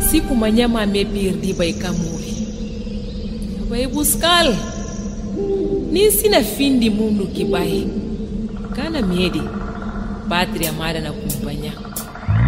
siku manyama me perdi vai camuri. Vai buscar. Nem sina fim de mundo que vai. Cana mede. Pátria amada na companhia.